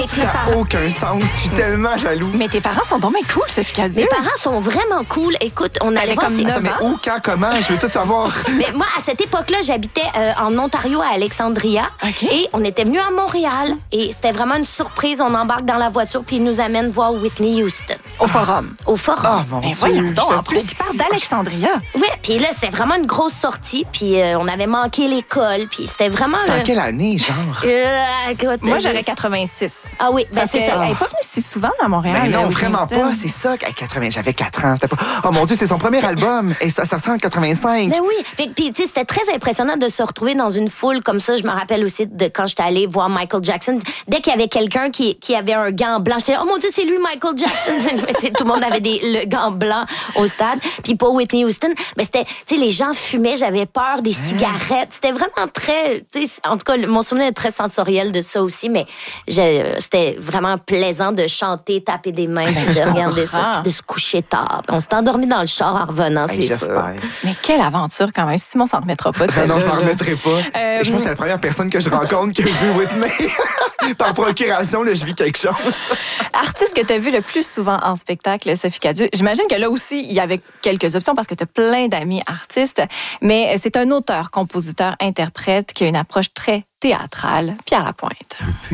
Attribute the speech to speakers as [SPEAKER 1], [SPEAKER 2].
[SPEAKER 1] Ça n'a aucun sens. Je suis tellement jaloux.
[SPEAKER 2] Mais tes parents sont donc bien cool, Sophie Cadieux.
[SPEAKER 3] Mes parents sont vraiment cool. Écoute, on allait voir...
[SPEAKER 2] comme 9
[SPEAKER 1] Mais où, quand, comment? Je veux tout savoir.
[SPEAKER 3] Mais moi, à cette époque-là, j'habitais en Ontario, à Alexandria.
[SPEAKER 2] OK.
[SPEAKER 3] Et on était venus à Montréal. Et c'était vraiment une surprise. On embarque dans la voiture, puis ils nous amènent voir Whitney Houston.
[SPEAKER 2] Au forum.
[SPEAKER 3] Au forum.
[SPEAKER 1] Ah, mon
[SPEAKER 2] Mais
[SPEAKER 1] Dieu.
[SPEAKER 2] voyons donc,
[SPEAKER 1] j'étais
[SPEAKER 2] en plus,
[SPEAKER 1] trop
[SPEAKER 2] il parle
[SPEAKER 1] petit.
[SPEAKER 2] d'Alexandria.
[SPEAKER 3] Oui, puis là, c'était vraiment une grosse sortie. Puis on avait manqué l'école. Puis c'était vraiment...
[SPEAKER 1] C'était en quelle année, genre?
[SPEAKER 3] Écoute,
[SPEAKER 2] Moi, j'aurais 86.
[SPEAKER 3] Ah oui, ben
[SPEAKER 2] Parce
[SPEAKER 3] c'est ça.
[SPEAKER 2] qu'elle n'est pas venue si souvent à Montréal.
[SPEAKER 1] Ben non,
[SPEAKER 2] Whitney
[SPEAKER 1] vraiment
[SPEAKER 2] Houston.
[SPEAKER 1] pas. C'est ça. J'avais 4 ans. C'était pas... Oh mon Dieu, c'est son premier album. Et ça sort en 85.
[SPEAKER 3] Ben oui. Puis, tu sais, c'était très impressionnant de se retrouver dans une foule comme ça. Je me rappelle aussi de quand j'étais allée voir Michael Jackson. Dès qu'il y avait quelqu'un qui avait un gant blanc, j'étais oh mon Dieu, c'est lui, Michael Jackson. Tout le monde avait le gant blanc au stade. Puis pour Whitney Houston, ben c'était, tu sais, les gens fumaient, j'avais peur des cigarettes. C'était vraiment très, tu sais, en tout cas, mon souvenir est très sensoriel de ça aussi, mais c'était vraiment plaisant de chanter, taper des mains, puis de regarder ça, puis de se coucher tard. On s'est endormi dans le char en revenant, c'est sûr.
[SPEAKER 1] J'espère.
[SPEAKER 2] Mais quelle aventure quand même. Simon s'en remettra pas de
[SPEAKER 1] Ben non, je
[SPEAKER 2] celle-là,
[SPEAKER 1] m'en
[SPEAKER 2] là.
[SPEAKER 1] remettrai pas. Je pense que c'est la première personne que je rencontre qui a vu Whitney. Par procuration, là, je vis quelque chose.
[SPEAKER 2] Artiste que tu as vu le plus souvent en spectacle, Sophie Cadieux. J'imagine que là aussi, il y avait quelques options parce que tu as plein d'amis artistes, mais c'est un auteur, compositeur, interprète qui a une approche très théâtrale. Pierre Lapointe.